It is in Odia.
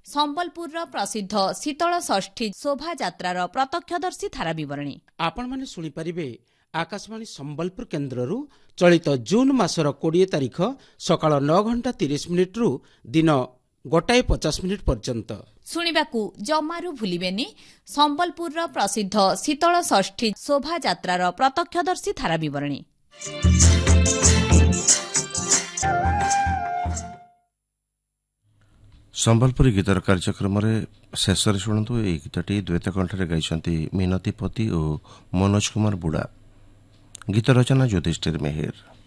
ସମ୍ବଲପୁରର ପ୍ରସିଦ୍ଧ ଶୀତଳ ଷଷ୍ଠୀ ଶୋଭାଯାତ୍ରାର ପ୍ରତ୍ୟକ୍ଷଦର୍ଶୀ ଧାରା ବିବରଣୀ ଆପଣମାନେ ଶୁଣିପାରିବେ ଆକାଶବାଣୀ ସମ୍ବଲପୁର କେନ୍ଦ୍ରରୁ ଚଳିତ ଜୁନ୍ ମାସର 20 ତାରିଖ ସକାଳ 9:30 ଦିନ 1:50 ପର୍ଯ୍ୟନ୍ତ। ଶୁଣିବାକୁ ଜମାରୁ ଭୁଲିବେନି ସମ୍ବଲପୁରର ପ୍ରସିଦ୍ଧ ଶୀତଳ ଷଷ୍ଠୀ ଶୋଭାଯାତ୍ରାର ପ୍ରତ୍ୟକ୍ଷଦର୍ଶୀ ଧାରା ବିବରଣୀ। ସମ୍ବଲପୁରୀ ଗୀତର କାର୍ଯ୍ୟକ୍ରମରେ ଶେଷରେ ଶୁଣନ୍ତୁ ଏହି ଗୀତଟି ଦ୍ୱୈତ କଣ୍ଠରେ ଗାଇଛନ୍ତି ମିନତୀ ପତି ଓ ମନୋଜ କୁମାର ବୁଡ଼ା। ଗୀତ ରଚନା ଯୁଧିଷ୍ଠିର ମେହେର।